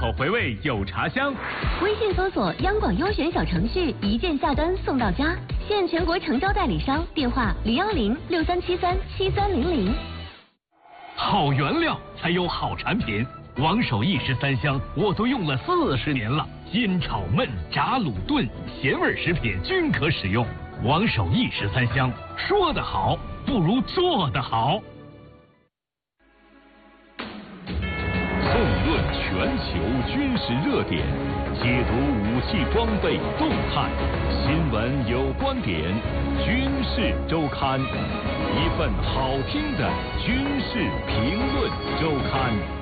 口回味有茶香。 微信搜索央广优选小程序，一键下单送到家。现全国成交代理商，电话01063737300。 好原料才有好产品，王守义13香我都用了40年了，煎炒焖炸卤炖咸味食品均可使用。王守义13香，说得好不如做得好。 纵论全球军事热点，解读武器装备动态，新闻有观点，军事周刊，一份好听的军事评论周刊。